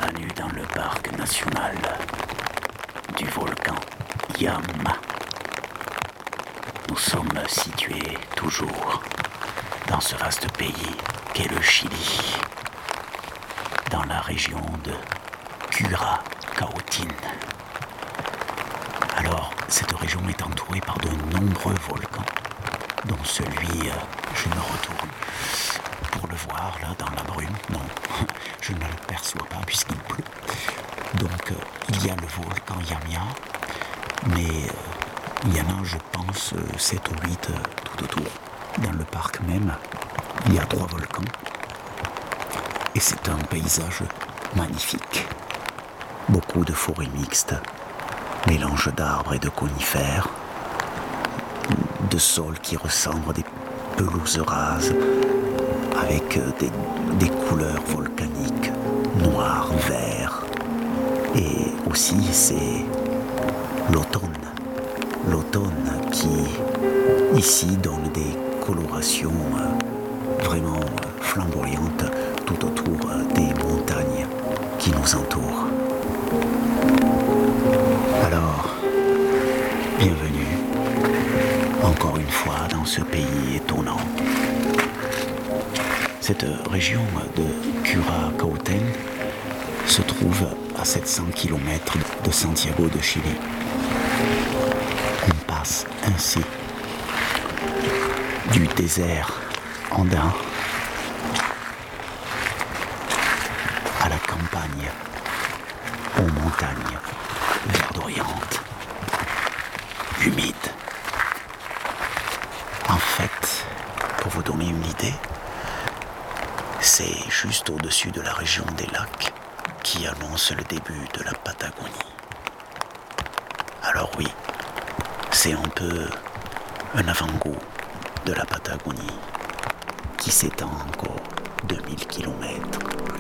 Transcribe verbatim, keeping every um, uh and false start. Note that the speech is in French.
Bienvenue dans le parc national du volcan Yama. Nous sommes situés toujours dans ce vaste pays qu'est le Chili, dans la région de Curaçaotin. Alors, cette région est entourée par de nombreux volcans, dont celui, euh, je me retourne pour le voir là dans la brume. Non, je ne le perçois pas puisqu'il pleut. Donc, euh, il y a le volcan Yamia, mais euh, il y en a, je pense, euh, sept ou huit euh, tout autour. Dans le parc même, il y a trois volcans. Et c'est un paysage magnifique. Beaucoup de forêts mixtes, mélange d'arbres et de conifères, de sols qui ressemblent à des pelouses rases, avec des, des couleurs volcaniques, noir, vert. Et aussi, c'est l'automne. L'automne qui, ici, donne des colorations vraiment flamboyantes tout autour des montagnes qui nous entourent. Alors, bienvenue encore une fois dans ce pays étonnant. Cette région de Curaçaotin se trouve à sept cents kilomètres de Santiago de Chili. On passe ainsi du désert andin à la campagne, aux montagnes verdoyantes, humides. En fait, pour vous donner une idée, c'est juste au-dessus de la région des lacs qui annonce le début de la Patagonie. Alors oui, c'est un peu un avant-goût de la Patagonie qui s'étend encore deux mille kilomètres plus